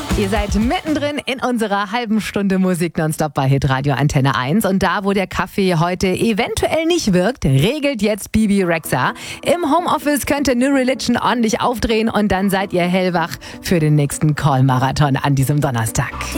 Ihr seid mittendrin in unserer halben Stunde Musik nonstop bei Hitradio Antenne 1. Und da, wo der Kaffee heute eventuell nicht wirkt, regelt jetzt Bebe Rexha. Im Homeoffice könnt ihr New Religion ordentlich aufdrehen und dann seid ihr hellwach für den nächsten Call-Marathon an diesem Donnerstag.